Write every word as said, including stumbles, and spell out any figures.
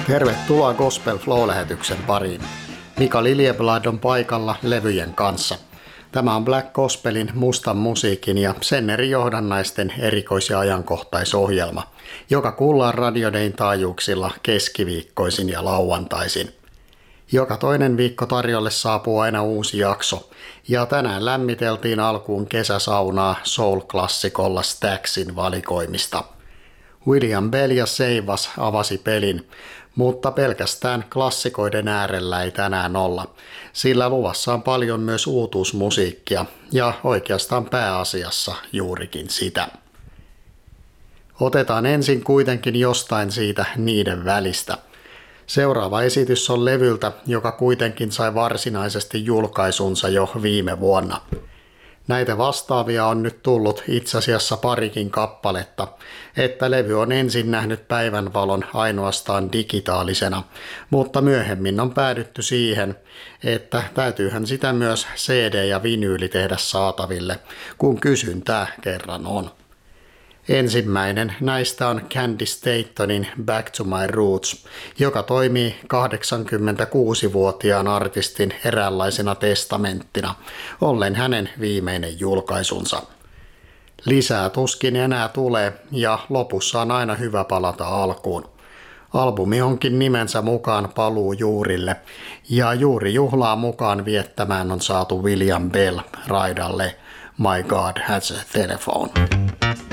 Tervetuloa Gospel Flow-lähetyksen pariin. Mika Liljeblad on paikalla levyjen kanssa. Tämä on Black Gospelin mustan musiikin ja sen eri johdannaisten erikois- ja ajankohtaisohjelma, joka kuullaan radiodein taajuuksilla keskiviikkoisin ja lauantaisin. Joka toinen viikko tarjolle saapuu aina uusi jakso, ja tänään lämmiteltiin alkuun kesäsaunaa soul-klassikolla Staxin valikoimista. William Bell ja Seivas avasi pelin, mutta pelkästään klassikoiden äärellä ei tänään olla, sillä luvassa on paljon myös uutuusmusiikkia ja oikeastaan pääasiassa juurikin sitä. Otetaan ensin kuitenkin jostain siitä niiden välistä. Seuraava esitys on levyltä, joka kuitenkin sai varsinaisesti julkaisunsa jo viime vuonna. Näitä vastaavia on nyt tullut itse asiassa parikin kappaletta, että levy on ensin nähnyt päivänvalon ainoastaan digitaalisena, mutta myöhemmin on päädytty siihen, että täytyyhän sitä myös C D ja vinyyli tehdä saataville, kun kysyntää kerran on. Ensimmäinen näistä on Candy Statonin Back to My Roots, joka toimii kahdeksankymmentäkuusivuotiaan artistin eräänlaisena testamenttina, ollen hänen viimeinen julkaisunsa. Lisää tuskin enää tulee ja lopussa on aina hyvä palata alkuun. Albumi onkin nimensä mukaan paluu juurille ja juuri juhlaa mukaan viettämään on saatu William Bell raidalle My God Has a Telephone.